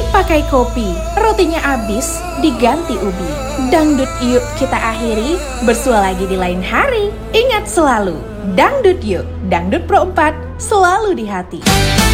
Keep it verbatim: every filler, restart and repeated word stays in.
dipakai kopi, rotinya abis, diganti ubi. Dangdut yuk kita akhiri, bersua lagi di lain hari. Ingat selalu, dangdut yuk, Dangdut Pro empat selalu di hati.